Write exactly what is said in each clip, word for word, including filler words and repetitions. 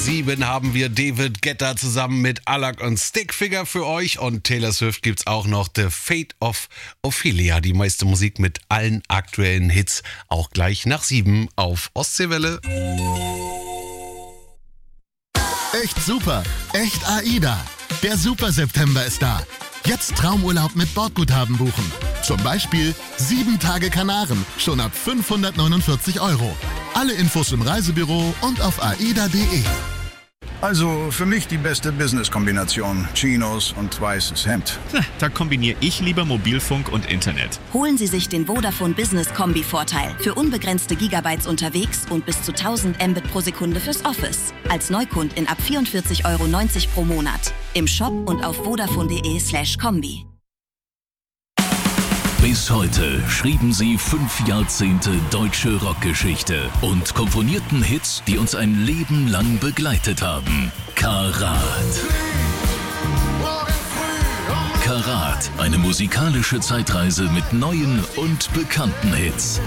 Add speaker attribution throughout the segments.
Speaker 1: Sieben haben wir David Guetta zusammen mit Alok und Stickfigure für euch und Taylor Swift gibt's auch noch The Fate of Ophelia, die meiste Musik mit allen aktuellen Hits, auch gleich nach sieben auf Ostseewelle.
Speaker 2: Echt super, echt AIDA. Der Super September ist da. Jetzt Traumurlaub mit Bordguthaben buchen. Zum Beispiel sieben Tage Kanaren, schon ab fünfhundertneunundvierzig Euro. Alle Infos im Reisebüro und auf aida punkt de.
Speaker 3: Also für mich die beste Business-Kombination. Chinos und weißes Hemd.
Speaker 4: Da kombiniere ich lieber Mobilfunk und Internet.
Speaker 5: Holen Sie sich den Vodafone Business Kombi-Vorteil. Für unbegrenzte Gigabytes unterwegs und bis zu tausend Mbit pro Sekunde fürs Office. Als Neukundin ab vierundvierzig Euro neunzig pro Monat. Im Shop und auf vodafone punkt de slash kombi.
Speaker 6: Bis heute schrieben sie fünf Jahrzehnte deutsche Rockgeschichte und komponierten Hits, die uns ein Leben lang begleitet haben. Karat. Karat, eine musikalische Zeitreise mit neuen und bekannten Hits.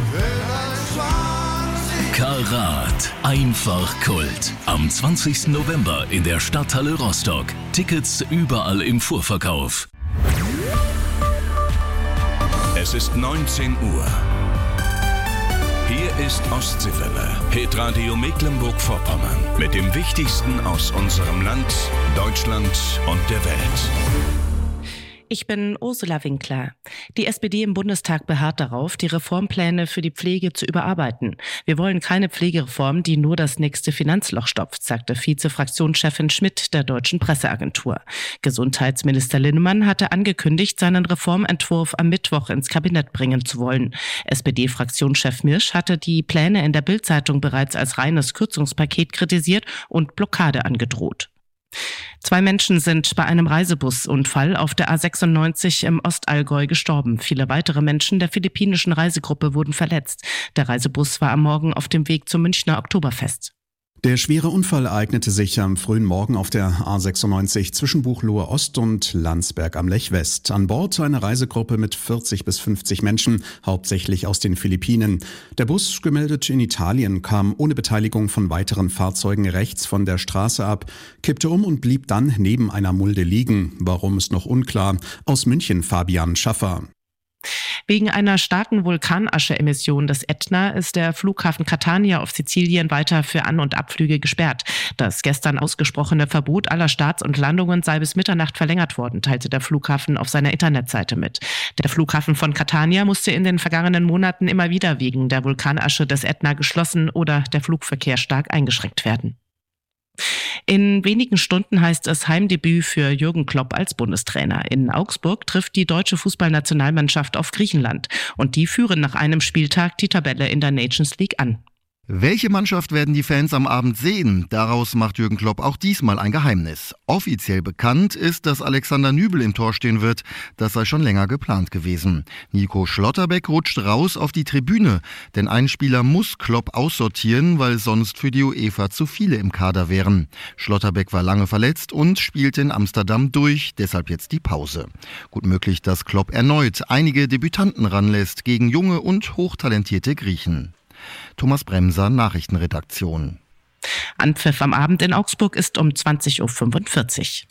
Speaker 6: Karat, einfach Kult. Am zwanzigsten November in der Stadthalle Rostock. Tickets überall im Vorverkauf.
Speaker 7: Es ist neunzehn Uhr. Hier ist Ostseewelle, Hitradio Mecklenburg-Vorpommern. Mit dem Wichtigsten aus unserem Land, Deutschland und der Welt.
Speaker 8: Ich bin Ursula Winkler. Die S P D im Bundestag beharrt darauf, die Reformpläne für die Pflege zu überarbeiten. Wir wollen keine Pflegereform, die nur das nächste Finanzloch stopft, sagte Vize-Fraktionschefin Schmidt der Deutschen Presseagentur. Gesundheitsminister Linnemann hatte angekündigt, seinen Reformentwurf am Mittwoch ins Kabinett bringen zu wollen. S P D-Fraktionschef Mirsch hatte die Pläne in der Bild-Zeitung bereits als reines Kürzungspaket kritisiert und Blockade angedroht. Zwei Menschen sind bei einem Reisebusunfall auf der A sechsundneunzig im Ostallgäu gestorben. Viele weitere Menschen der philippinischen Reisegruppe wurden verletzt. Der Reisebus war am Morgen auf dem Weg zum Münchner Oktoberfest.
Speaker 9: Der schwere Unfall ereignete sich am frühen Morgen auf der A sechsundneunzig zwischen Buchloe Ost und Landsberg am Lech West. An Bord eine Reisegruppe mit vierzig bis fünfzig Menschen, hauptsächlich aus den Philippinen. Der Bus, gemeldet in Italien, kam ohne Beteiligung von weiteren Fahrzeugen rechts von der Straße ab, kippte um und blieb dann neben einer Mulde liegen. Warum ist noch unklar. Aus München Fabian Schaffer.
Speaker 8: Wegen einer starken Vulkanasche-Emission des Ätna ist der Flughafen Catania auf Sizilien weiter für An- und Abflüge gesperrt. Das gestern ausgesprochene Verbot aller Starts und Landungen sei bis Mitternacht verlängert worden, teilte der Flughafen auf seiner Internetseite mit. Der Flughafen von Catania musste in den vergangenen Monaten immer wieder wegen der Vulkanasche des Ätna geschlossen oder der Flugverkehr stark eingeschränkt werden. In wenigen Stunden heißt es Heimdebüt für Jürgen Klopp als Bundestrainer. In Augsburg trifft die deutsche Fußballnationalmannschaft auf Griechenland und die führen nach einem Spieltag die Tabelle in der Nations League an.
Speaker 10: Welche Mannschaft werden die Fans am Abend sehen? Daraus macht Jürgen Klopp auch diesmal ein Geheimnis. Offiziell bekannt ist, dass Alexander Nübel im Tor stehen wird. Das sei schon länger geplant gewesen. Nico Schlotterbeck rutscht raus auf die Tribüne, denn ein Spieler muss Klopp aussortieren, weil sonst für die UEFA zu viele im Kader wären. Schlotterbeck war lange verletzt und spielte in Amsterdam durch, deshalb jetzt die Pause. Gut möglich, dass Klopp erneut einige Debütanten ranlässt gegen junge und hochtalentierte Griechen. Thomas Bremser, Nachrichtenredaktion.
Speaker 8: Anpfiff am Abend in Augsburg ist um zwanzig Uhr fünfundvierzig.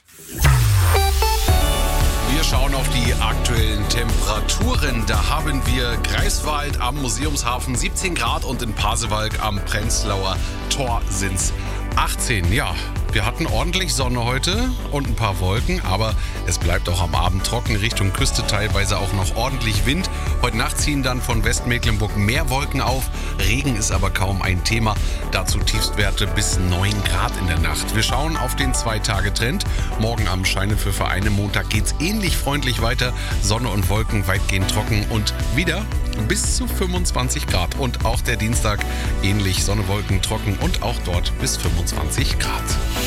Speaker 1: Wir schauen auf die aktuellen Temperaturen. Da haben wir Greifswald am Museumshafen siebzehn Grad und in Pasewalk am Prenzlauer Tor sind's achtzehn. Ja, wir hatten ordentlich Sonne heute und ein paar Wolken, aber es bleibt auch am Abend trocken, Richtung Küste teilweise auch noch ordentlich Wind. Heute Nacht ziehen dann von Westmecklenburg mehr Wolken auf. Regen ist aber kaum ein Thema. Dazu Tiefstwerte bis neun Grad in der Nacht. Wir schauen auf den Zwei-Tage-Trend. Morgen am Scheinepfiffer einem Montag geht's ähnlich freundlich weiter. Sonne und Wolken weitgehend trocken und wieder bis zu fünfundzwanzig Grad. Und auch der Dienstag ähnlich Sonne, Wolken, trocken und auch dort bis fünfundzwanzig Grad.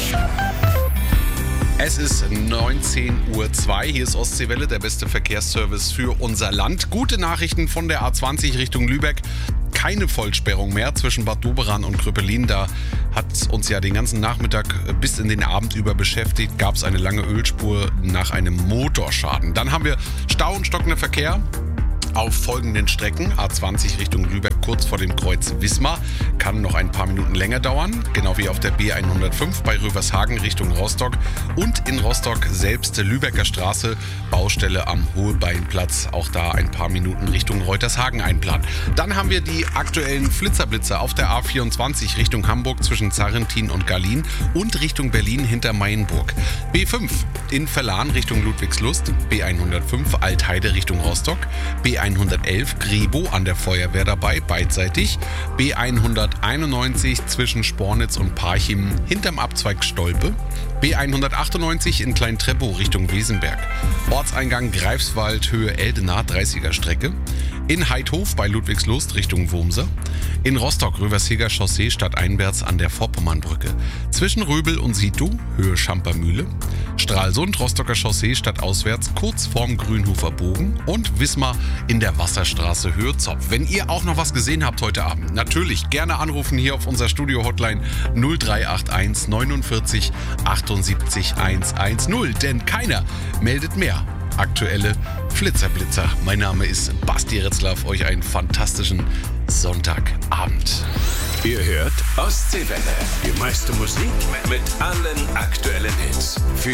Speaker 1: Es ist neunzehn Uhr zwei, hier ist Ostseewelle, der beste Verkehrsservice für unser Land. Gute Nachrichten von der A zwanzig Richtung Lübeck. Keine Vollsperrung mehr zwischen Bad Doberan und Kröpelin. Da hat uns ja den ganzen Nachmittag bis in den Abend über beschäftigt. Gab es eine lange Ölspur nach einem Motorschaden. Dann haben wir Stau und stockender Verkehr auf folgenden Strecken. A zwanzig Richtung Lübeck kurz vor dem Kreuz Wismar. Kann noch ein paar Minuten länger dauern. Genau wie auf der B hundertfünf bei Rövershagen Richtung Rostock. Und in Rostock selbst Lübecker Straße, Baustelle am Hohlbeinplatz. Auch da ein paar Minuten Richtung Reutershagen einplanen. Dann haben wir die aktuellen Flitzerblitzer auf der A vierundzwanzig Richtung Hamburg zwischen Zarrentin und Gallien und Richtung Berlin hinter Mayenburg. B fünf in Verlan Richtung Ludwigslust, B hundertfünf Altheide Richtung Rostock, B hundertelf Grebo an der Feuerwehr dabei, beidseitig, B hunderteinundneunzig zwischen Spornitz und Parchim hinterm Abzweig Stolpe, B hundertachtundneunzig in Klein-Treppow Richtung Wesenberg, Ortseingang Greifswald Höhe Eldena dreißiger Strecke, in Heidhof bei Ludwigslust Richtung Wurmser, in Rostock Röversheger Chaussee stadteinwärts an der Vorpommernbrücke, zwischen Röbel und Situ Höhe Schampermühle, Stralsund Rostocker Chaussee stadtauswärts kurz vorm Grünhofer Bogen und Wismar in der Wasserstraße Höhe Zopf. Wenn ihr auch noch was gesehen habt heute Abend, natürlich gerne anrufen hier auf unser Studio-Hotline null drei acht eins neunundvierzig achtundsiebzig hundertzehn, denn keiner meldet mehr aktuelle Flitzerblitzer. Mein Name ist Basti Retzlaff, euch einen fantastischen Sonntagabend.
Speaker 7: Ihr hört Ostseewelle, die meiste Musik mit allen aktuellen Hits. Für